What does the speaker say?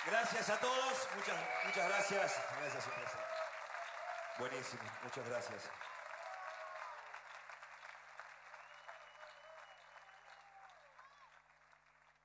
Gracias a todos, muchas gracias. Gracias, sorpresa. Buenísimo, muchas gracias.